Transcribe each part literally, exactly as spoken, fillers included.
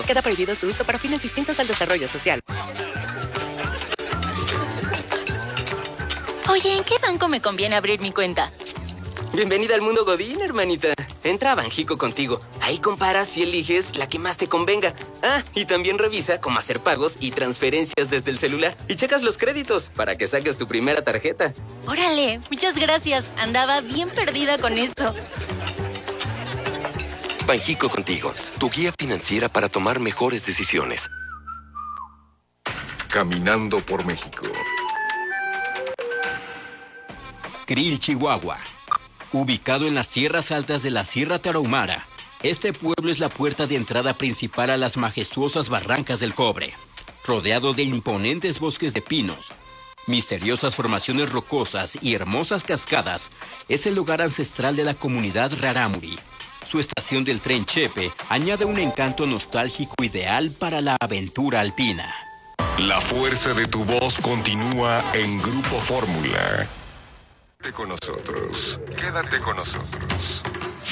Queda prohibido su uso para fines distintos al desarrollo social. Oye, ¿en qué banco me conviene abrir mi cuenta? Bienvenida al mundo Godín, hermanita. Entra a Banjico Contigo. Ahí comparas y eliges la que más te convenga. Ah, y también revisa cómo hacer pagos y transferencias desde el celular. Y checas los créditos para que saques tu primera tarjeta. Órale, muchas gracias. Andaba bien perdida con eso. Banjico Contigo, tu guía financiera para tomar mejores decisiones. Caminando por México. Krill, Chihuahua. Ubicado en las tierras altas de la Sierra Tarahumara, este pueblo es la puerta de entrada principal a las majestuosas barrancas del Cobre. Rodeado de imponentes bosques de pinos, misteriosas formaciones rocosas y hermosas cascadas, es el lugar ancestral de la comunidad Rarámuri. Su estación del tren Chepe añade un encanto nostálgico ideal para la aventura alpina. La fuerza de tu voz continúa en Grupo Fórmula. Quédate con nosotros. Quédate con nosotros.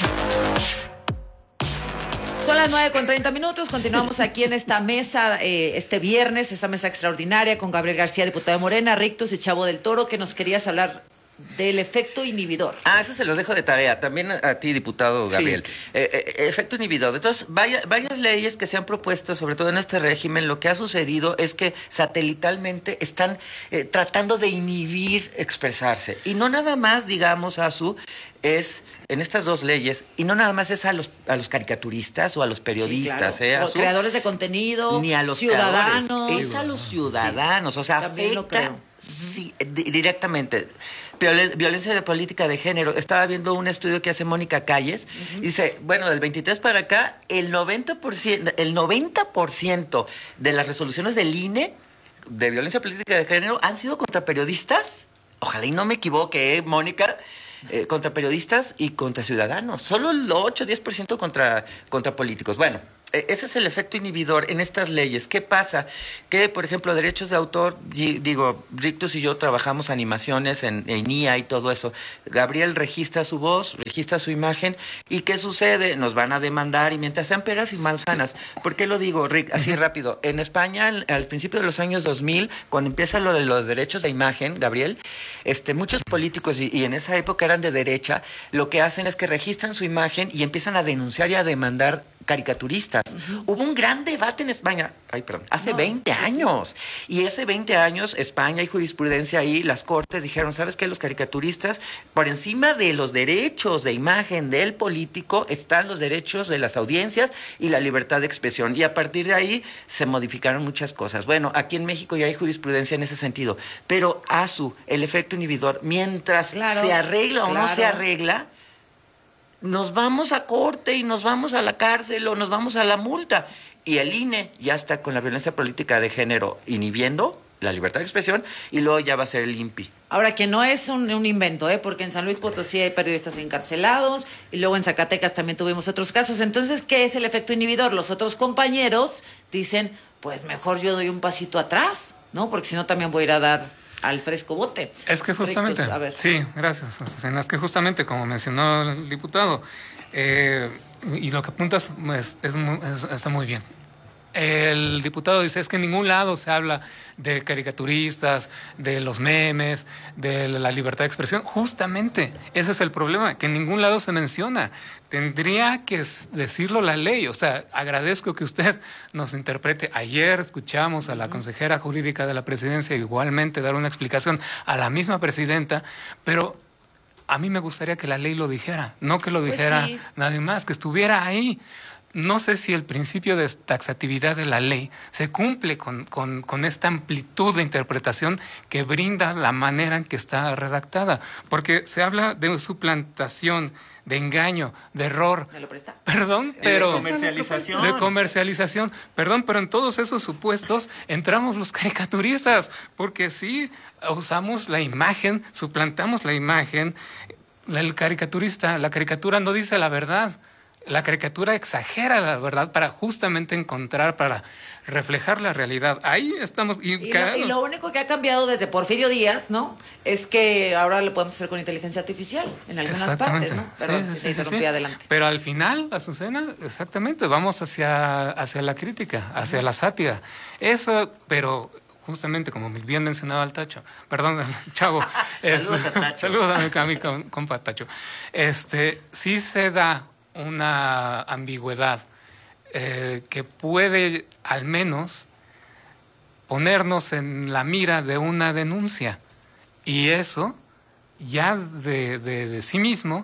Son las nueve con treinta minutos. Continuamos aquí en esta mesa, eh, este viernes, esta mesa extraordinaria con Gabriel García, diputado de Morena, Rictus y Chavo del Toro, que nos querías hablar del efecto inhibidor. Ah, eso se los dejo de tarea. También a, a ti, diputado Gabriel. Sí. Eh, eh, efecto inhibidor. Entonces, vaya, varias leyes que se han propuesto, sobre todo en este régimen, lo que ha sucedido es que satelitalmente están eh, tratando de inhibir expresarse. Y no nada más, digamos, Azu, es en estas dos leyes, y no nada más es a los, a los caricaturistas o a los periodistas, sí, claro. ¿eh, Los creadores de contenido, ni a los ciudadanos. Creadores. Es a los ciudadanos, sí. O sea, También afecta lo creo. Sí, directamente. Violencia de política de género. Estaba viendo un estudio que hace Mónica Calles. Uh-huh. Dice, bueno, del veintitrés para acá, el noventa por ciento, el noventa por ciento de las resoluciones del I N E de violencia política de género han sido contra periodistas. Ojalá y no me equivoque, ¿eh, Mónica? Eh, contra periodistas y contra ciudadanos. Solo el ocho o diez por ciento contra, contra políticos. Bueno, ese es el efecto inhibidor en estas leyes. ¿Qué pasa? Que, por ejemplo, derechos de autor, digo, Rictus y yo trabajamos animaciones en, en I A y todo eso. Gabriel registra su voz, registra su imagen, ¿y qué sucede? Nos van a demandar, y mientras sean peras y manzanas. Sí. ¿Por qué lo digo, Rick? Así rápido. En España, al, al principio de los años dos mil, cuando empieza lo de los derechos de imagen, Gabriel, este, muchos políticos, y, y en esa época eran de derecha, lo que hacen es que registran su imagen y empiezan a denunciar y a demandar caricaturistas. Uh-huh. Hubo un gran debate en España, ay, perdón, hace no, veinte años. Y ese veinte años, España y jurisprudencia ahí, las cortes dijeron, ¿sabes qué? Los caricaturistas, por encima de los derechos de imagen del político, están los derechos de las audiencias y la libertad de expresión. Y a partir de ahí se modificaron muchas cosas. Bueno, aquí en México ya hay jurisprudencia en ese sentido. Pero, Azu, el efecto inhibidor, mientras claro, se arregla o claro. no se arregla, nos vamos a corte y nos vamos a la cárcel o nos vamos a la multa. Y el I N E ya está con la violencia política de género inhibiendo la libertad de expresión, y luego ya va a ser el I N P I. Ahora, que no es un, un invento, ¿eh? Porque en San Luis Potosí hay periodistas encarcelados y luego en Zacatecas también tuvimos otros casos. Entonces, ¿qué es el efecto inhibidor? Los otros compañeros dicen, pues mejor yo doy un pasito atrás, ¿no? Porque si no también voy a ir a dar al fresco bote. Es que justamente, Rictus, a ver. Sí, gracias, Susana. Es que justamente, como mencionó el diputado, eh, y lo que apuntas es, es, es, está muy bien. El diputado dice, es que en ningún lado se habla de caricaturistas, de los memes, de la libertad de expresión. Justamente, ese es el problema, que en ningún lado se menciona. Tendría que decirlo la ley. O sea, agradezco que usted nos interprete. Ayer escuchamos a la consejera jurídica de la presidencia igualmente dar una explicación a la misma presidenta, pero a mí me gustaría que la ley lo dijera, no que lo dijera pues sí. nadie más, que estuviera ahí. No sé si el principio de taxatividad de la ley se cumple con, con, con esta amplitud de interpretación que brinda la manera en que está redactada, porque se habla de suplantación, de engaño, de error. ¿Me lo presta? Perdón, pero... De comercialización. De comercialización. Perdón, pero en todos esos supuestos entramos los caricaturistas, porque sí, usamos la imagen, suplantamos la imagen. El caricaturista, la caricatura no dice la verdad. la caricatura exagera la verdad para justamente encontrar, para reflejar la realidad. Ahí estamos. Y, y, lo, y lo único que ha cambiado desde Porfirio Díaz, ¿no? Es que ahora lo podemos hacer con inteligencia artificial en algunas partes, ¿no? Perdón, sí, sí, sí, se sí, sí. adelante. Pero al final, Azucena, exactamente, vamos hacia, hacia la crítica, hacia uh-huh. la sátira. Eso, pero justamente como bien mencionaba el Tacho, perdón, el Chavo. es, saludos a Tacho. Saludos a mi, a mi compa Tacho. Este, sí se da una ambigüedad eh, que puede al menos ponernos en la mira de una denuncia. Y eso ya de, de, de sí mismo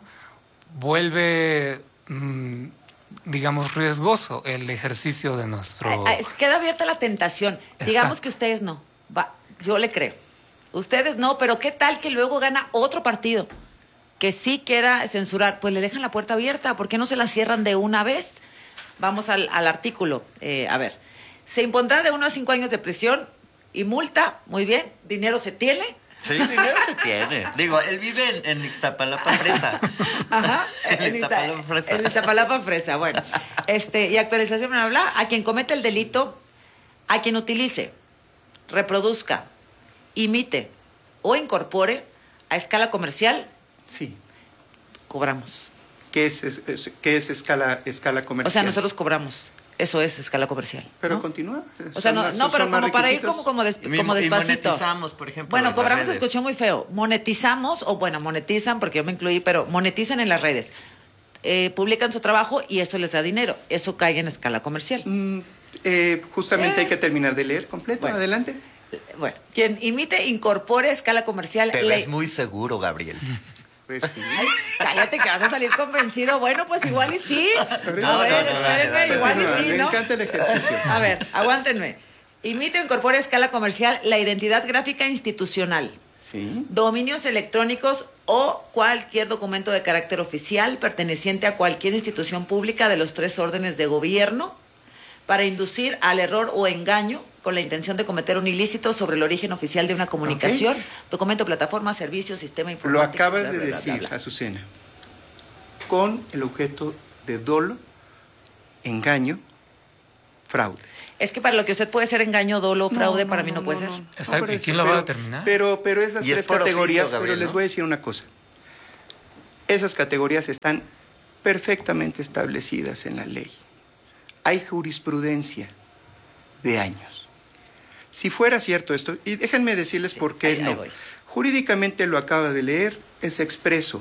vuelve, mmm, digamos, riesgoso el ejercicio de nuestro... Queda abierta la tentación. Exacto. Digamos que ustedes no. Va, yo le creo. Ustedes no, pero ¿qué tal que luego gana otro partido que sí quiera censurar? Pues le dejan la puerta abierta. ¿Por qué no se la cierran de una vez? Vamos al, al artículo. Eh, a ver. Se impondrá de uno a cinco años de prisión y multa. Muy bien. ¿Dinero se tiene? Sí, dinero se tiene. Digo, él vive en, en Iztapalapa Fresa. Ajá. En Iztapalapa Fresa. En Iztapalapa Fresa, bueno. Este, y actualización me habla a quien cometa el delito, a quien utilice, reproduzca, imite o incorpore a escala comercial. Sí. Cobramos. ¿Qué es, es, es, qué es escala, escala comercial? O sea, nosotros cobramos. Eso es escala comercial. Pero ¿no? continúa. O sea, no, más, no pero como para ir como, como, des, como despacito. Y monetizamos, por ejemplo. Bueno, cobramos, escuché muy feo. Monetizamos, o bueno, monetizan, porque yo me incluí, pero monetizan en las redes. Eh, publican su trabajo y eso les da dinero. Eso cae en escala comercial. Mm, eh, justamente eh. hay que terminar de leer completo. Bueno, adelante. Bueno, quien imite, incorpore a escala comercial. Te ves muy seguro, Gabriel. Pues sí. Ay, cállate que vas a salir convencido. Bueno, pues igual y sí. No, a ver, no, no, espérenme, no, igual no, y sí, me ¿no? Me encanta el ejercicio. A ver, aguántenme. Imite o incorpore a escala comercial la identidad gráfica institucional. Sí. Dominios electrónicos o cualquier documento de carácter oficial perteneciente a cualquier institución pública de los tres órdenes de gobierno para inducir al error o engaño con la intención de cometer un ilícito sobre el origen oficial de una comunicación, okay. documento, plataforma, servicio, sistema informático. Lo acabas bla, bla, de bla, decir, bla, bla. Azucena. Con el objeto de dolo, engaño, fraude. Es que para lo que usted puede ser engaño, dolo, fraude, no, para no, mí no, no puede no, ser. No, Exacto. ¿Y quién lo pero, va a determinar? Pero, pero esas tres es categorías, oficio, Gabriel, pero les ¿no? voy a decir una cosa. Esas categorías están perfectamente establecidas en la ley. Hay jurisprudencia de años. Si fuera cierto esto, y déjenme decirles sí, por qué ahí, no. Ahí Jurídicamente lo acaba de leer, es expreso.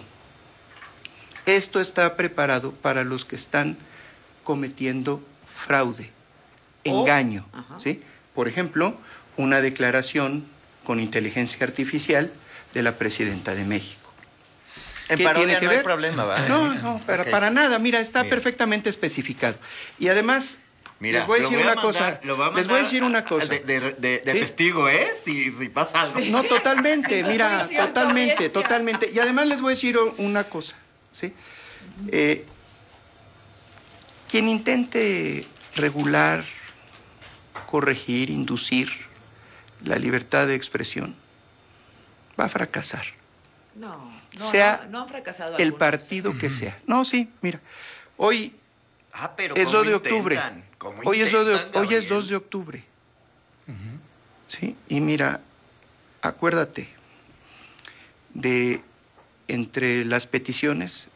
Esto está preparado para los que están cometiendo fraude, oh. engaño. ¿Sí? Por ejemplo, una declaración con inteligencia artificial de la presidenta de México. En ¿Qué parodia tiene que no ver? hay problema, ¿va? No, no, para, okay. para nada. Mira, está Mira. perfectamente especificado. Y además... Mira, les voy a decir voy a una mandar, cosa. Va les voy a decir una cosa. De, de, de, de ¿sí? testigo, ¿eh? Si, si pasa algo. No, totalmente. Mira, totalmente, totalmente. Y además les voy a decir una cosa. ¿Sí? Eh, quien intente regular, corregir, inducir la libertad de expresión va a fracasar. No, no, sea no, no han fracasado el algunos. partido que sea. No, sí, mira. Hoy ah, pero es dos de octubre. Hoy es, dos de, hoy es dos de octubre. Uh-huh. ¿Sí? Y mira, acuérdate de entre las peticiones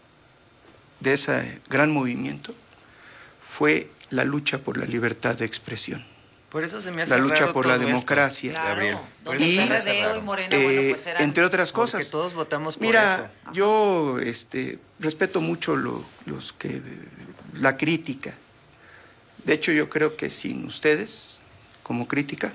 de ese gran movimiento fue la lucha por la libertad de expresión. Por eso se me hace la lucha raro por todo la democracia. Claro, Gabriel. Por y, y, y Morena, eh, bueno, pues eran... entre otras cosas. Porque todos votamos por Mira, eso. yo este, respeto mucho lo, los que la crítica. De hecho, yo creo que sin ustedes, como crítica,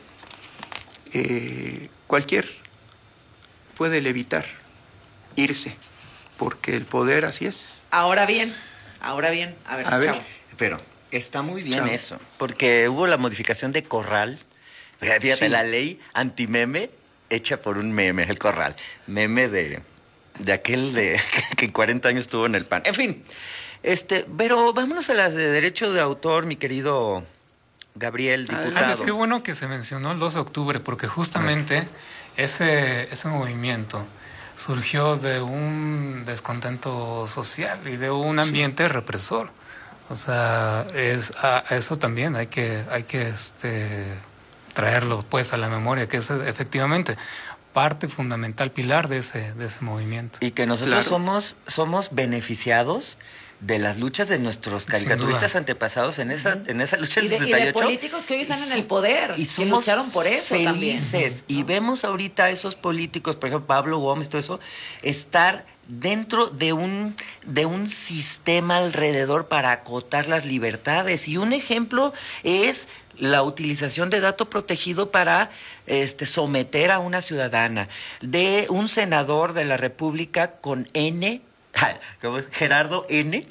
eh, cualquier puede levitar, irse, porque el poder así es. Ahora bien, ahora bien, a ver, a ver. chavo. Pero está muy bien Chao. eso, porque hubo la modificación de Corral. Fíjate, sí. La ley antimeme hecha por un meme, el Corral. Meme de, de aquel de que en cuarenta años estuvo en el P A N. En fin, este, pero vámonos a las de derecho de autor, mi querido Gabriel, diputado. Ah, es que bueno que se mencionó el dos de octubre, porque justamente ese, ese movimiento surgió de un descontento social y de un ambiente sí. represor. O sea, es a eso también hay que hay que este traerlo pues a la memoria, que es efectivamente parte fundamental, pilar de ese de ese movimiento. Y que nosotros claro. somos somos beneficiados de las luchas de nuestros caricaturistas antepasados en esas en esa lucha del y de, sesenta y ocho. Y de políticos que hoy están en el poder y que lucharon por eso felices. También. Y vemos ahorita a esos políticos, por ejemplo Pablo Gómez, todo eso, estar dentro de un de un sistema alrededor para acotar las libertades. Y un ejemplo es la utilización de dato protegido para este, someter a una ciudadana, de un senador de la República con N, ¿cómo es? Gerardo N,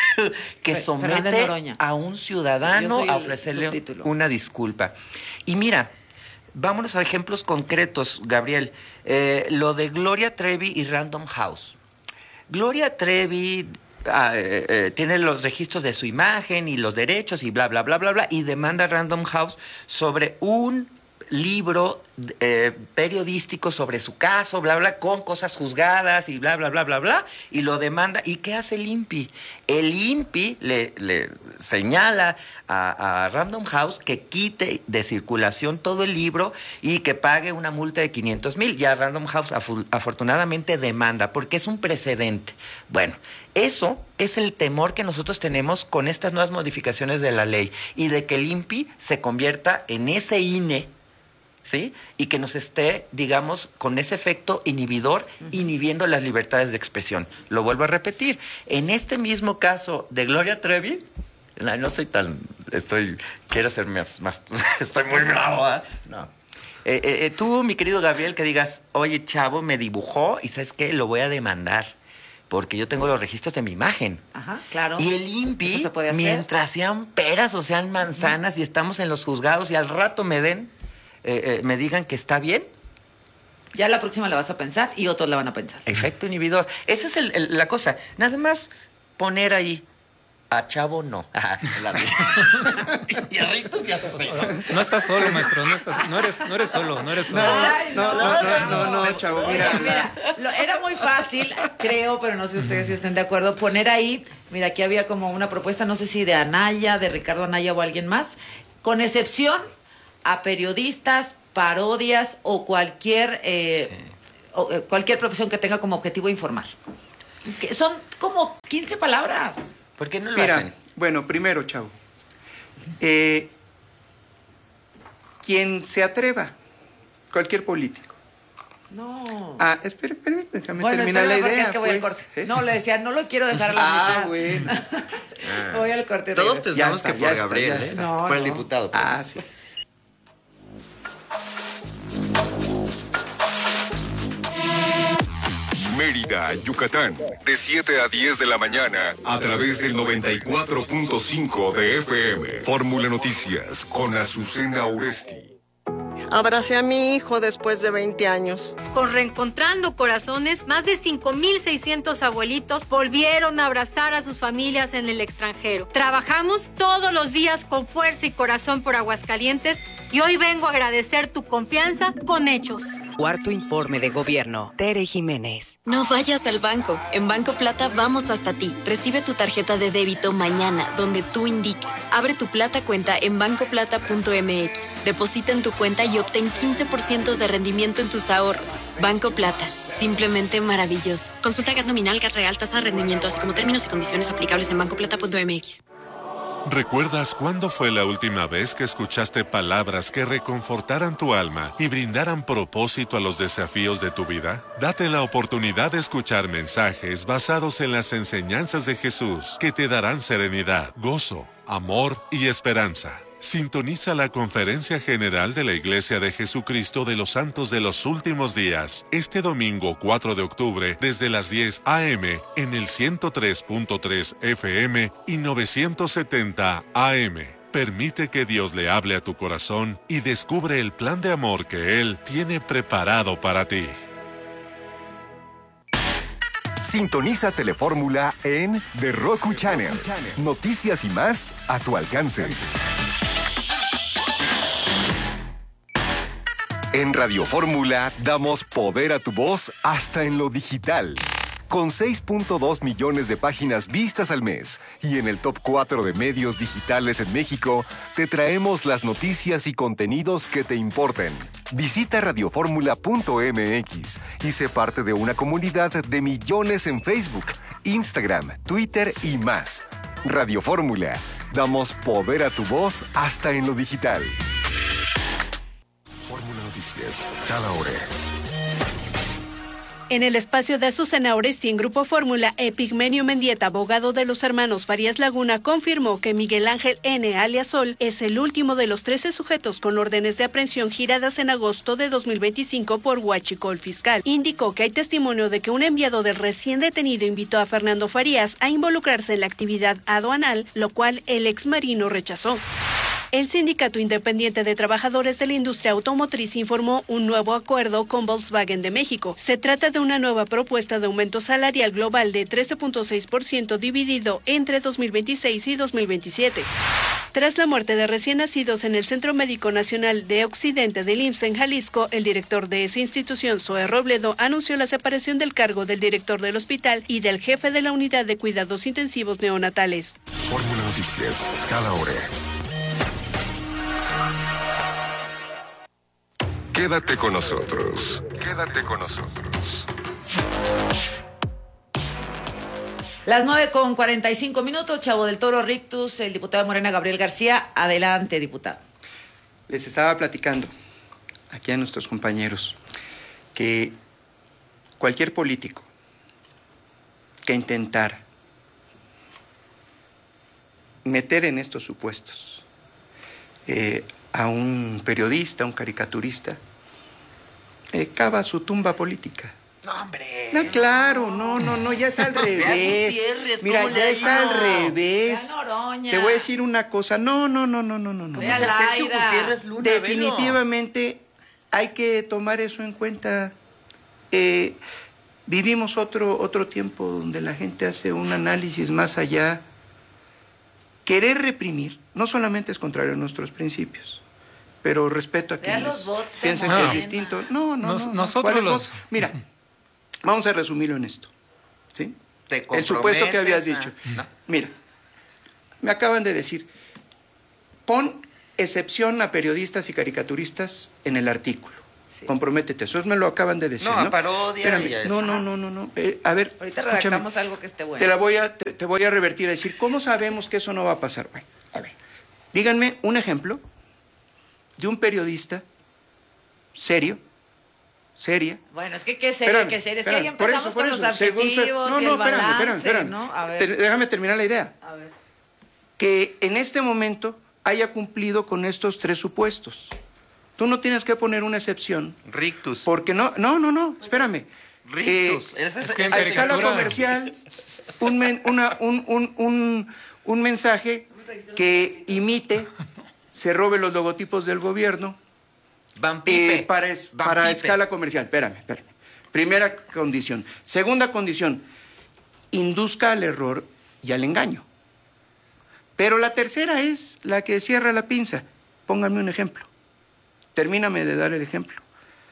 que somete a un ciudadano a ofrecerle una disculpa. Y mira, vámonos a ejemplos concretos, Gabriel. Eh, lo de Gloria Trevi y Random House. Gloria Trevi ah, eh, eh, tiene los registros de su imagen y los derechos y bla, bla, bla, bla, bla, y demanda a Random House sobre un libro eh, periodístico sobre su caso, bla, bla, con cosas juzgadas y bla, bla, bla, bla, bla, y lo demanda. ¿Y qué hace el I N P I? El I N P I le, le señala a, a Random House que quite de circulación todo el libro y que pague una multa de quinientos mil. Ya Random House af- afortunadamente demanda, porque es un precedente. Bueno, eso es el temor que nosotros tenemos con estas nuevas modificaciones de la ley y de que el I N P I se convierta en ese I N E, ¿sí? Y que nos esté, digamos, con ese efecto inhibidor, inhibiendo las libertades de expresión. Lo vuelvo a repetir. En este mismo caso de Gloria Trevi, no, no soy tan, estoy, quiero ser más, más estoy muy bravo, ¿eh? No. Eh, eh, tú, mi querido Gabriel, que digas, oye, chavo, me dibujó y ¿sabes qué? Lo voy a demandar. Porque yo tengo los registros de mi imagen. Ajá, claro. Y el I N P I, mientras sean peras o sean manzanas uh-huh. y estamos en los juzgados y al rato me den, Eh, eh, me digan que está bien, ya la próxima la vas a pensar y otros la van a pensar. Efecto inhibidor. Esa es el, el, la cosa. Nada más poner ahí a chavo no. Y a Ritos ya no. No estás solo, maestro. No, estás, no, eres, no eres solo. No eres solo. Ay, no, no, no, no, no, no, no, chavo. Mira, Oye, mira lo, era muy fácil, creo, pero no sé ustedes si estén de acuerdo, poner ahí, mira, aquí había como una propuesta, no sé si de Anaya, de Ricardo Anaya o alguien más, con excepción a periodistas, parodias o cualquier eh, sí. o, eh, cualquier profesión que tenga como objetivo informar. Que son como quince palabras. ¿Por qué no lo Mira, hacen? Bueno, primero, chavo, eh, quien se atreva, cualquier político. No. Ah, espera, espera, déjame bueno, terminar la idea. Es que voy pues, al corte. ¿eh? No, le decía, no lo quiero dejar a la ah, mitad. Bueno. Voy al corte. Todos pensamos está, que por está, Gabriel, ¿eh? No, por el no. diputado. Pero... Ah, sí. Mérida, Yucatán, de siete a diez de la mañana, a través del noventa y cuatro punto cinco de F M. Fórmula Noticias, con Azucena Oresti. Abracé a mi hijo después de veinte años. Con Reencontrando Corazones, más de cinco mil seiscientos abuelitos volvieron a abrazar a sus familias en el extranjero. Trabajamos todos los días con fuerza y corazón por Aguascalientes y hoy vengo a agradecer tu confianza con hechos. Cuarto informe de gobierno. Tere Jiménez. No vayas al banco. En Banco Plata vamos hasta ti. Recibe tu tarjeta de débito mañana, donde tú indiques. Abre tu Plata cuenta en banco plata punto m x. Deposita en tu cuenta y obtén quince por ciento de rendimiento en tus ahorros. Banco Plata. Simplemente maravilloso. Consulta G A T nominal, G A T real, tasa de rendimiento, así como términos y condiciones aplicables en banco plata punto m x. ¿Recuerdas cuándo fue la última vez que escuchaste palabras que reconfortaran tu alma y brindaran propósito a los desafíos de tu vida? Date la oportunidad de escuchar mensajes basados en las enseñanzas de Jesús que te darán serenidad, gozo, amor y esperanza. Sintoniza la Conferencia General de la Iglesia de Jesucristo de los Santos de los Últimos Días, este domingo cuatro de octubre, desde las diez a eme, en el ciento tres punto tres F M y novecientos setenta A M. Permite que Dios le hable a tu corazón y descubre el plan de amor que Él tiene preparado para ti. Sintoniza Telefórmula en The Roku Channel. Noticias y más a tu alcance. En Radio Fórmula damos poder a tu voz hasta en lo digital. Con seis punto dos millones de páginas vistas al mes y en el top cuatro de medios digitales en México, te traemos las noticias y contenidos que te importen. Visita radioformula punto m x y sé parte de una comunidad de millones en Facebook, Instagram, Twitter y más. Radio Fórmula, damos poder a tu voz hasta en lo digital. Fórmula Noticias, cada hora. En el espacio de Azucena Oresti en Grupo Fórmula, Epigmenio Mendieta, abogado de los hermanos Farías Laguna, confirmó que Miguel Ángel N., alias Sol, es el último de los trece sujetos con órdenes de aprehensión giradas en agosto de dos mil veinticinco por huachicol fiscal. Indicó que hay testimonio de que un enviado del recién detenido invitó a Fernando Farías a involucrarse en la actividad aduanal, lo cual el exmarino rechazó. El Sindicato Independiente de Trabajadores de la Industria Automotriz informó un nuevo acuerdo con Volkswagen de México. Se trata de una nueva propuesta de aumento salarial global de trece punto seis por ciento dividido entre dos mil veintiséis y dos mil veintisiete. Tras la muerte de recién nacidos en el Centro Médico Nacional de Occidente del I M S S en Jalisco, el director de esa institución, Zoe Robledo, anunció la separación del cargo del director del hospital y del jefe de la unidad de cuidados intensivos neonatales. Fórmula Noticias, cada hora. Quédate con nosotros. Quédate con nosotros. Las nueve con cuarenta y cinco minutos, Chavo del Toro, Rictus, el diputado de Morena, Gabriel García. Adelante, diputado. Les estaba platicando aquí a nuestros compañeros que cualquier político que intentara meter en estos supuestos eh, a un periodista, a un caricaturista, eh, cava su tumba política. No, hombre. No, claro, no, no, no, ya es al revés. Mira, ya es al revés. Te voy a decir una cosa. No, no, no, no, no, no. no. Sergio Gutiérrez Luna, definitivamente hay que tomar eso en cuenta. Eh, vivimos otro, otro tiempo donde la gente hace un análisis más allá. Querer reprimir no solamente es contrario a nuestros principios, pero respeto a quienes piensan que es distinto. No, no, Nos, no. Nosotros los... voz? Mira, vamos a resumirlo en esto, ¿sí? El supuesto que habías dicho. No. Mira, me acaban de decir, pon excepción a periodistas y caricaturistas en el artículo. Sí. Comprométete, eso me lo acaban de decir, ¿no? No, parodia. Espérame, no, no, no, no, no. Eh, a ver, ahorita escúchame. redactamos algo que esté bueno. Te la voy a, te, te voy a revertir a decir, ¿cómo sabemos que eso no va a pasar? Bueno, a ver, díganme un ejemplo de un periodista serio, seria. Bueno, es que qué serio, qué serio. Es que ahí empezamos eso, con eso. los adjetivos se, no, y no, el balance, espérame, espérame, espérame. ¿no? A ver. Te, déjame terminar la idea. A ver. Que en este momento haya cumplido con estos tres supuestos. Tú no tienes que poner una excepción. Rictus. Porque no, no, no, no, espérame. Rictus. Eh, es que a escala comercial, un, men, una, un, un, un, un mensaje que imite, se robe los logotipos del gobierno. Van Pipe. Eh, para es, Van para Pipe. escala comercial. Espérame, espérame. Primera condición. Segunda condición, induzca al error y al engaño. Pero la tercera es la que cierra la pinza. Pónganme un ejemplo. Termíname de dar el ejemplo.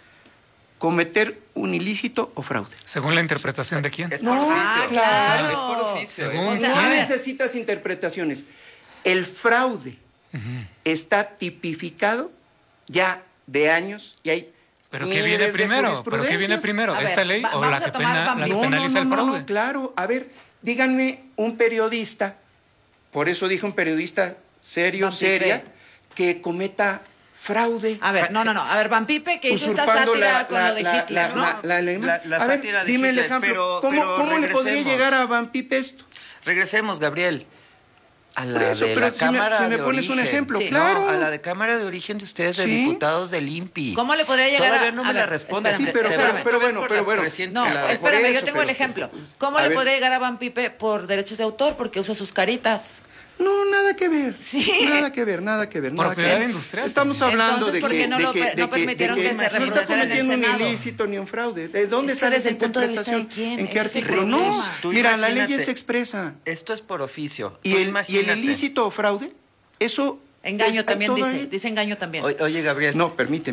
Cometer un ilícito o fraude. Según la interpretación de quién. Es no, por ah, oficio. claro. Es por oficio. Según O sea, no necesitas interpretaciones. El fraude uh-huh. está tipificado ya de años y hay ¿Pero qué viene primero? ¿Pero qué viene primero? A ¿Esta ver, ley va, o la que, pena, la que no, penaliza no, no, el fraude? No, claro. A ver, díganme un periodista, por eso dije un periodista serio, Van Pipe. seria, que cometa fraude. A ver, no, no, no. A ver, Van Pipe, que hizo esta sátira la, con la, lo de Hitler, la, ¿no? La, la, la, la, la a sátira ver, de dime Hitler, el ejemplo. pero, ¿Cómo, pero ¿cómo le podría llegar a Van Pipe esto? Regresemos, Gabriel. A la eso, de pero la si Cámara me, si me de pones origen. un ejemplo, sí. claro. No, a la de Cámara de Origen de ustedes, de ¿Sí? diputados del I N P I. ¿Cómo le podría llegar Todavía a...? no a me ver, la respondes. Sí, pero, pero, pero bueno, pero bueno. No, la, espérame, eso, yo tengo pero, el ejemplo. ¿Cómo a le ver. podría llegar a Van Pipe por derechos de autor? Porque usa sus caritas. No, nada que ver. Sí. Nada que ver, nada que ver. Nada Propiedad que ver. industrial. Estamos hablando Entonces, de ¿por que, qué no de lo que, per- de no permitieron de que se no está reproduciera en el cometiendo un Senado? ilícito ni un fraude. ¿De dónde Es que está desde esa el punto de vista de interpretación? quién, ¿En qué ese es el artículo? No, problema. Tú mira, la ley imagínate. es expresa. Esto es por oficio. Y Tú el, y el imagínate. ilícito o fraude, eso... Engaño es- también todo dice, ahí. dice engaño también. O- Oye, Gabriel. No, permíteme.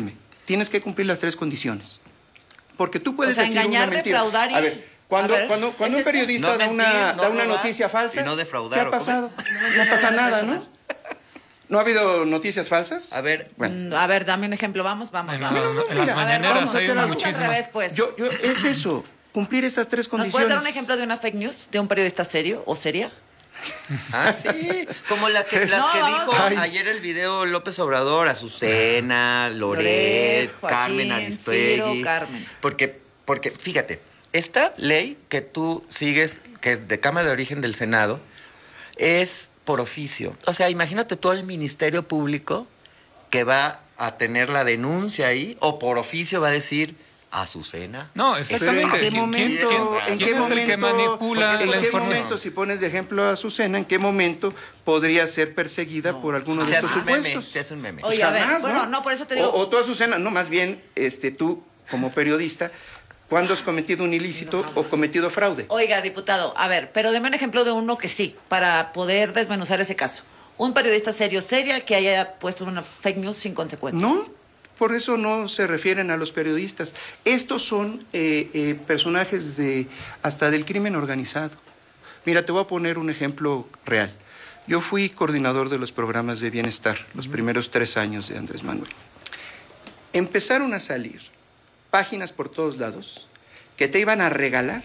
tienes que cumplir las tres condiciones. Porque tú puedes o sea, decir engañar, una mentira. defraudar y... A ver, cuando, a ver, cuando, cuando un ¿es este? periodista No da mentir, una, no da una robar, noticia falsa, y no defraudar, ¿qué ha ¿o cómo pasado? es? No pasa nada, ¿no? ¿No ha habido noticias falsas? A ver, Mm, A ver, dame un ejemplo. Vamos, vamos, En vamos. las- en A las ver, mañaneras vamos a hay hacer algo. muchísimas. Al revés, pues. Yo, yo, es eso, cumplir estas tres ¿Nos condiciones. puedes dar un ejemplo de una fake news de un periodista serio o seria? Ah, sí. Como la que, las No, que vamos. dijo Ay. ayer el video López Obrador, Azucena, Loret, Loret, Carmen Joaquín, Aristegui. Ciro, Carmen. Porque, porque, fíjate, esta ley que tú sigues, que es de Cámara de Origen del Senado, es por oficio. O sea, imagínate tú al Ministerio Público que va a tener la denuncia ahí, o por oficio va a decir Azucena. No, Pero exactamente. ¿en qué ¿Quién- momento, quién- en quién qué es el que momento- manipula en la qué información? momento, si pones de ejemplo a Azucena, en qué momento podría ser perseguida por alguno de Se hace estos un meme, supuestos? se hace un meme. Oye, Pues a ver, jamás, bueno, no, por eso te digo- O, o tú, Azucena, no, más bien, este, tú, como periodista, ¿cuándo has cometido un ilícito o cometido fraude? Oiga, diputado, a ver, pero deme un ejemplo de uno que sí, para poder desmenuzar ese caso. Un periodista serio, seria, que haya puesto una fake news sin consecuencias. No, por eso no se refieren a los periodistas. Estos son eh, eh, personajes de hasta del crimen organizado. Mira, te voy a poner un ejemplo real. Yo fui coordinador de los programas de bienestar los primeros tres años de Andrés Manuel. Empezaron a salir páginas por todos lados que te iban a regalar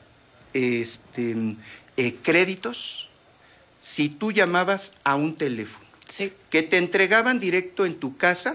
este, eh, créditos si tú llamabas a un teléfono. Sí. Que te entregaban directo en tu casa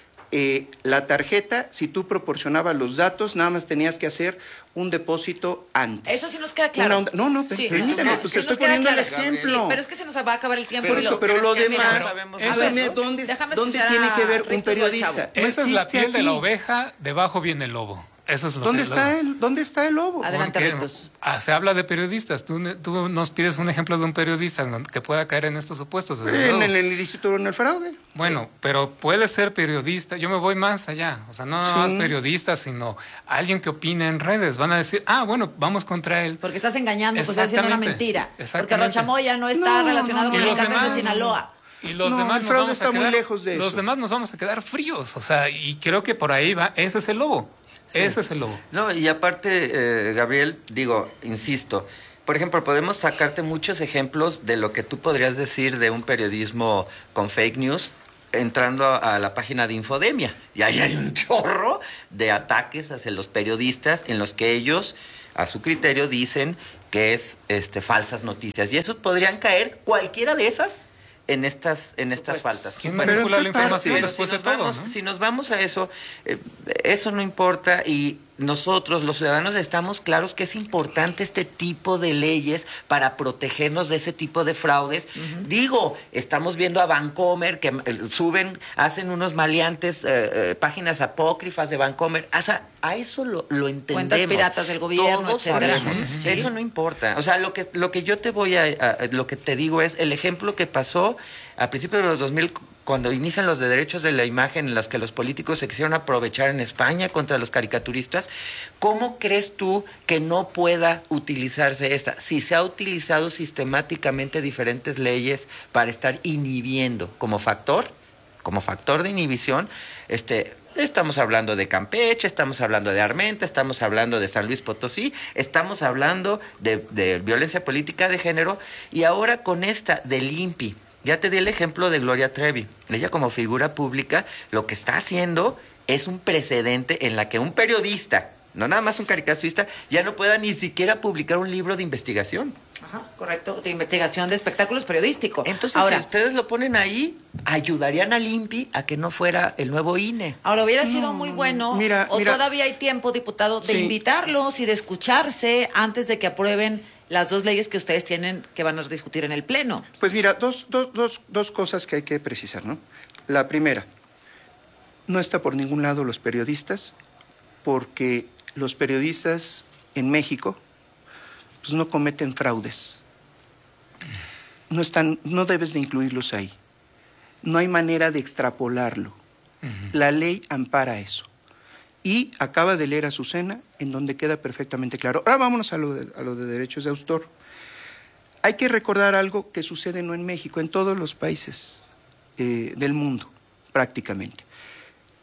eh, la tarjeta, si tú proporcionabas los datos, nada más tenías que hacer un depósito antes. Eso sí nos queda claro. Una onda- no, no, Sí, permíteme, no, pues sí te nos estoy queda poniendo el claro. ejemplo. Sí, pero es que se nos va a acabar el tiempo. Por y eso, lo- pero lo ¿crees que demás, sí? sabemos Eso dime, es. ¿dónde- Déjame dónde escuchar tiene que a ver un Rito del periodista? Chavo. Esa es la existe piel de la aquí. oveja, debajo viene el lobo. Eso es lo ¿Dónde que está lo- el, ¿Dónde está el lobo? Adelante, Porque, Ritos. ah, se habla de periodistas. Tú, ne- tú nos pides un ejemplo de un periodista en donde- que pueda caer en estos supuestos. desde En luego. el, el ilícito o en el fraude. Bueno, pero puede ser periodista. Yo me voy más allá. O sea, no nada más Sí. periodista, sino alguien que opine en redes. Van a decir, ah, bueno, vamos contra él. Porque estás engañando, pues estás haciendo una Exactamente, mentira. Porque exactamente. Rochamoya no está No, relacionado no, con y el los cártel de demás- Sinaloa. Y los No, demás el nos fraude vamos está a muy quedar, lejos de Los eso. demás nos vamos a quedar fríos. O sea, y creo que por ahí va. Ese es el lobo. Ese es el lobo. No, y aparte, eh, Gabriel, digo, insisto, por ejemplo, podemos sacarte muchos ejemplos de lo que tú podrías decir de un periodismo con fake news entrando a, a la página de Infodemia. Y ahí hay un chorro de ataques hacia los periodistas en los que ellos, a su criterio, dicen que es este, falsas noticias. Y esos podrían caer, cualquiera de esas, en estas, en estas faltas. ¿Quién Pero manipula en la qué parte? información Pero después si de nos todo? vamos- ¿no? Si nos vamos a eso, eh, eso no importa y nosotros, los ciudadanos, estamos claros que es importante este tipo de leyes para protegernos de ese tipo de fraudes. Digo, estamos viendo a Vancomer que eh, suben, hacen unos maleantes eh, eh, páginas apócrifas de Vancomer. O sea, a eso lo, lo entendemos. Cuentas piratas del gobierno, Todos etcétera. sabemos. Ujú. Sí. Eso no importa. O sea, lo que, lo que yo te voy a, a- lo que te digo es el ejemplo que pasó a principios de los dos mil, cuando inician los de derechos de la imagen en los que los políticos se quisieron aprovechar en España contra los caricaturistas. ¿Cómo crees tú que no pueda utilizarse esta? Si se ha utilizado sistemáticamente diferentes leyes para estar inhibiendo como factor, como factor de inhibición, este... Estamos hablando de Campeche, estamos hablando de Armenta, estamos hablando de San Luis Potosí, estamos hablando de, de violencia política de género y ahora con esta del I N P I, ya te di el ejemplo de Gloria Trevi. Ella como figura pública lo que está haciendo es un precedente en la que un periodista, no nada más un caricaturista, ya no pueda ni siquiera publicar un libro de investigación. Ajá, correcto, de investigación de espectáculos periodísticos. Entonces, ahora, si ustedes lo ponen ahí, ayudarían al I N P I a que no fuera el nuevo I N E. ahora hubiera sido muy bueno, Mira, o mira. todavía hay tiempo, diputado, de Sí. invitarlos y de escucharse antes de que aprueben las dos leyes que ustedes tienen que van a discutir en el Pleno. Pues mira, dos, dos, dos, dos cosas que hay que precisar, ¿no? La primera, no está por ningún lado los periodistas, porque los periodistas en México pues no cometen fraudes. No están, no debes de incluirlos ahí. No hay manera de extrapolarlo. La ley ampara eso. Y acaba de leer Azucena, en donde queda perfectamente claro. Ahora vámonos a lo de, a lo de derechos de autor. Hay que recordar algo que sucede no en México, en todos los países eh, del mundo, prácticamente.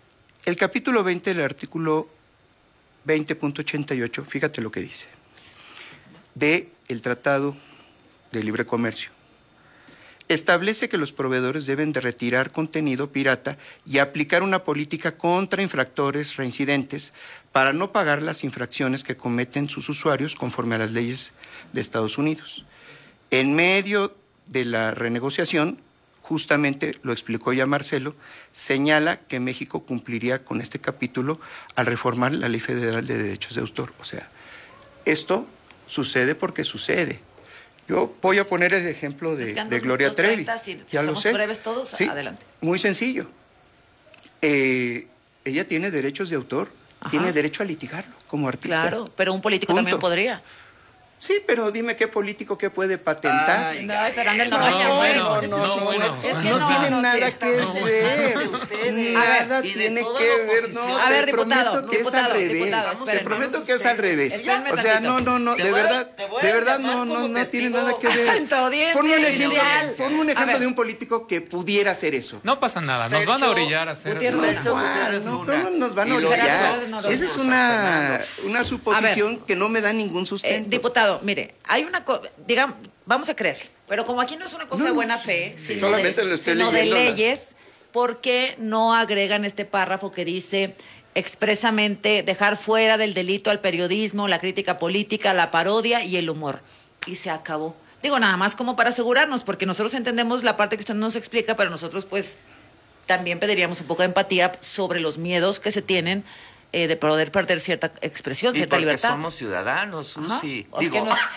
El capítulo veinte del artículo veinte punto ochenta y ocho, fíjate lo que dice, de el Tratado de Libre Comercio. Establece que los proveedores deben de retirar contenido pirata y aplicar una política contra infractores reincidentes para no pagar las infracciones que cometen sus usuarios conforme a las leyes de Estados Unidos. En medio de la renegociación, justamente lo explicó ya Marcelo, señala que México cumpliría con este capítulo al reformar la Ley Federal de Derechos de Autor. O sea, esto sucede porque sucede. Yo voy a poner el ejemplo de, de Gloria Trevi. treinta, si, ya si lo somos sé. breves todos, sí, adelante. Muy sencillo. Eh, ella tiene derechos de autor, Ajá. tiene derecho a litigarlo como artista. Claro, pero un político Punto. también podría. Sí, pero dime qué político que puede patentar. Ay, no, pero Andel, no, no, vaya no, bueno, no, no, no, bueno, no, es que no no, tiene no, nada sí, que no, ver. Ustedes, Nada y de tiene toda que la ver. No, A ver, te diputado, prometo que diputado, es al revés. diputado, Te prometo que es al revés. Espérenme O sea, no, no, no, Te de voy a- verdad, te voy a de verdad llamar no, no, como no tiene testigo nada que ver. ante audiencia Ponme un ejemplo, oficial. ponme un A ejemplo ver. de un político que pudiera hacer eso. No pasa nada, nos van a orillar a hacer... Gutiérrez No, Luna. Juan, no, ¿cómo nos van a Y lo orillar? hizo- Esa es una, una suposición que no me da ningún Eh, sustento. diputado, mire, hay una cosa, digamos, vamos a creer, pero como aquí no es una cosa No, de no, buena fe, sí, sino, solamente de, lo estoy sino de leyendo las- leyes, ¿por qué no agregan este párrafo que dice expresamente dejar fuera del delito al periodismo, la crítica política, la parodia y el humor? Y se acabó. Digo, nada más como para asegurarnos, porque nosotros entendemos la parte que usted nos explica, pero nosotros pues también pediríamos un poco de empatía sobre los miedos que se tienen eh, de poder perder cierta expresión, Y cierta porque libertad. somos ciudadanos, Susi. Ajá. Digo, ¿Por qué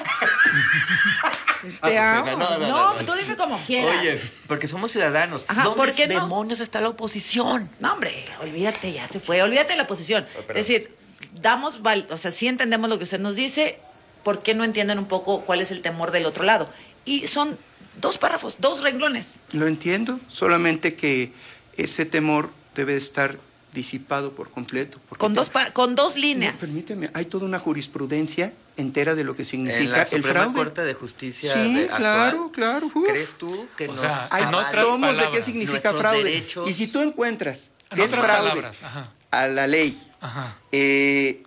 Te Ah, amo. no, no, No, no, no. tú dime como quieras. Oye, porque somos ciudadanos. Ajá, ¿Dónde ¿por qué no? demonios está la oposición? No, hombre, olvídate, ya se fue. Olvídate de la posición. Es decir, damos, val- o sea, sí entendemos lo que usted nos dice, ¿por qué no entienden un poco cuál es el temor del otro lado? Y son dos párrafos, dos renglones. Lo entiendo, solamente que ese temor debe estar disipado por completo. porque Con te- dos, pa- con dos líneas. No, permíteme, hay toda una jurisprudencia entera de lo que En significa la el Suprema fraude. Corte de Justicia Sí, de claro, actual, claro. uf. ¿crees tú que O nos sea, Hay en otras tomos de qué palabras, significa nuestros fraude. derechos- Y si tú encuentras En que es otras fraude palabras, ajá. a la ley, Ajá. eh,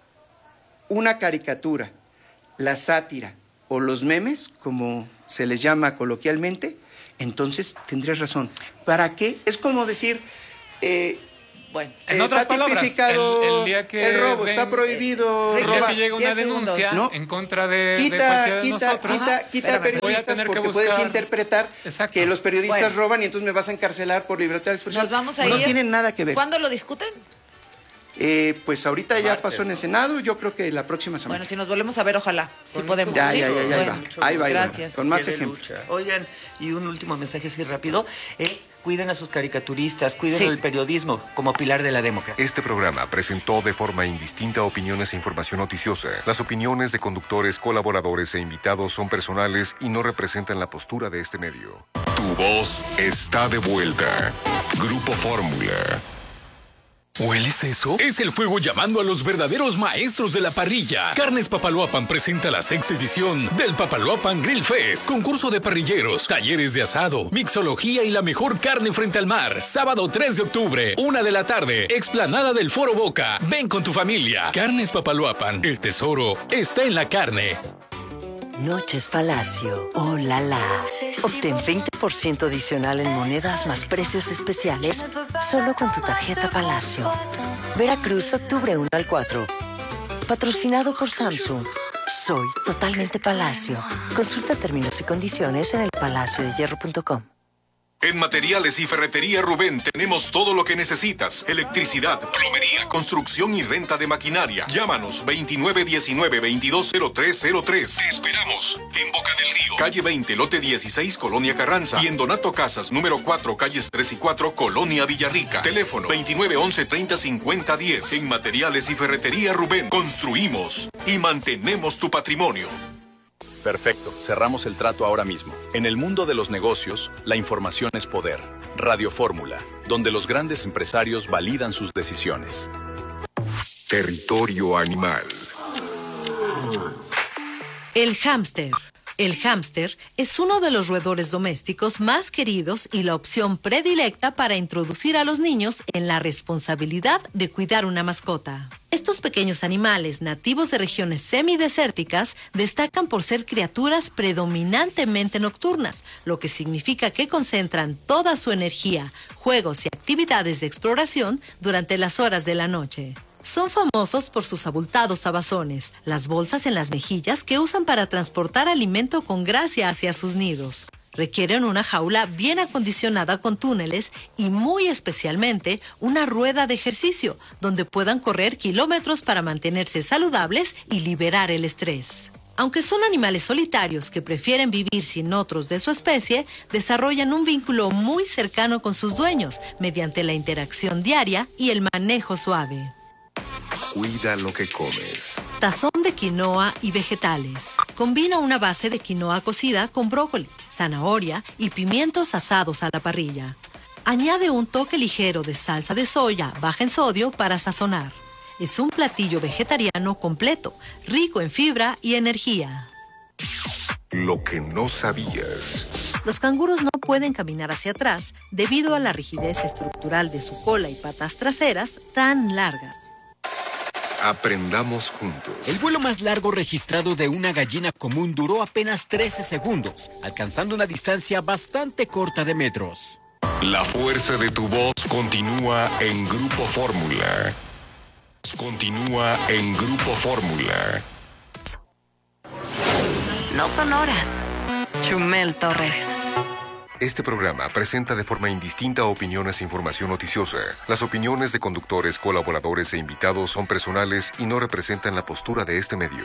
una caricatura, la sátira o los memes, como se les llama coloquialmente, entonces tendrías razón. ¿Para qué? Es como decir, eh, Bueno, En está otras palabras, tipificado el, el día que el robo, ven- está prohibido el día robar. que llega una diez segundos. denuncia ¿No? en contra de, de Quita, cualquiera de quita, nosotros, quita, quita Espérame, voy a periodistas tener que porque buscar... puedes interpretar Exacto. que los periodistas Bueno. roban y entonces me vas a encarcelar por libertad de expresión. Nos vamos a no ir. tienen nada que ver. ¿Cuándo lo discuten? Eh, pues ahorita ya Martes, pasó en el ¿no? Senado, yo creo que la próxima semana. Bueno, si nos volvemos a ver, ojalá. Si Con podemos. ya, ¿Sí? ya, ya, ya, ahí Bueno, va. Ahí va, ahí va. Gracias. Con más Qué de ejemplos. lucha. Oigan, y un último mensaje así rápido es cuiden a sus caricaturistas, cuiden Sí. el periodismo como pilar de la democracia. Este programa presentó de forma indistinta opiniones e información noticiosa. Las opiniones de conductores, colaboradores e invitados son personales y no representan la postura de este medio. Tu voz está de vuelta. Grupo Fórmula. ¿Hueles eso? Es el fuego llamando a los verdaderos maestros de la parrilla. Carnes Papaloapan presenta la sexta edición del Papaloapan Grill Fest. Concurso de parrilleros, talleres de asado, mixología y la mejor carne frente al mar. Sábado tres de octubre, una de la tarde, explanada del Foro Boca. Ven con tu familia. Carnes Papaloapan, el tesoro está en la carne. Noches Palacio. ¡Oh, la la! Obtén veinte por ciento adicional en monedas más precios especiales solo con tu tarjeta Palacio. Veracruz, octubre uno al cuatro. Patrocinado por Samsung. Soy totalmente Palacio. Consulta términos y condiciones en el palacio de hierro punto com. En Materiales y Ferretería Rubén tenemos todo lo que necesitas. Electricidad, plomería, construcción y renta de maquinaria. Llámanos veintinueve diecinueve veintidós cero tres cero tres. Te esperamos en Boca del Río. Calle veinte, lote dieciséis, Colonia Carranza. Y en Donato Casas, número cuatro, calles tres y cuatro, Colonia Villarrica. Teléfono veintinueve once treinta cincuenta diez. En Materiales y Ferretería Rubén construimos y mantenemos tu patrimonio. Perfecto, cerramos el trato ahora mismo. En el mundo de los negocios, la información es poder. Radio Fórmula, donde los grandes empresarios validan sus decisiones. Territorio animal. El hámster. El hámster es uno de los roedores domésticos más queridos y la opción predilecta para introducir a los niños en la responsabilidad de cuidar una mascota. Estos pequeños animales nativos de regiones semidesérticas destacan por ser criaturas predominantemente nocturnas, lo que significa que concentran toda su energía, juegos y actividades de exploración durante las horas de la noche. Son famosos por sus abultados abazones, las bolsas en las mejillas que usan para transportar alimento con gracia hacia sus nidos. Requieren una jaula bien acondicionada con túneles y muy especialmente una rueda de ejercicio donde puedan correr kilómetros para mantenerse saludables y liberar el estrés. Aunque son animales solitarios que prefieren vivir sin otros de su especie, desarrollan un vínculo muy cercano con sus dueños mediante la interacción diaria y el manejo suave. Cuida lo que comes. Tazón de quinoa y vegetales. Combina una base de quinoa cocida con brócoli, zanahoria y pimientos asados a la parrilla. Añade un toque ligero de salsa de soya baja en sodio para sazonar. Es un platillo vegetariano completo, rico en fibra y energía. Lo que no sabías. Los canguros no pueden caminar hacia atrás debido a la rigidez estructural de su cola y patas traseras tan largas. Aprendamos juntos. El vuelo más largo registrado de una gallina común duró apenas trece segundos, alcanzando una distancia bastante corta de metros. La fuerza de tu voz continúa en Grupo Fórmula. Continúa en Grupo Fórmula. No son horas. Chumel Torres. Este programa presenta de forma indistinta opiniones e información noticiosa. Las opiniones de conductores, colaboradores e invitados son personales y no representan la postura de este medio.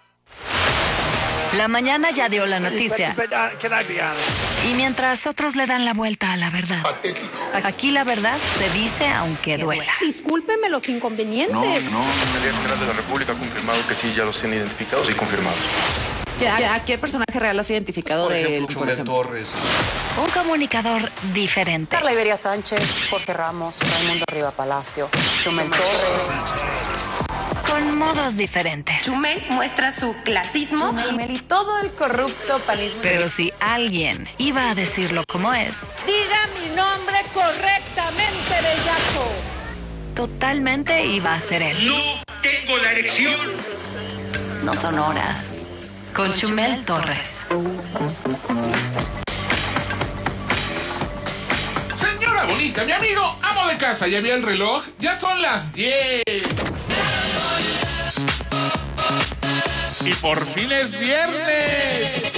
La mañana ya dio la noticia. Y mientras otros le dan la vuelta a la verdad. Aquí la verdad se dice aunque duela. Discúlpeme los inconvenientes. No, no, la Fiscalía General de la República ha confirmado que sí, ya los tienen identificados y confirmados. ¿A qué personaje real has identificado de él? Chumel Torres. Un comunicador diferente. Carla Iberia Sánchez, Jorge Ramos, Raimundo Riva Palacio, Chumel Torres. Con modos diferentes. Chumel muestra su clasismo. Chumel y todo el corrupto panismo. Pero si alguien iba a decirlo como es, diga mi nombre correctamente, bellaco. Totalmente iba a ser él. No tengo la erección. No son horas. Con Chumel Torres. Señora bonita, mi amigo, amo de casa, ¿ya vio el reloj? Ya son las diez. Y por fin es viernes.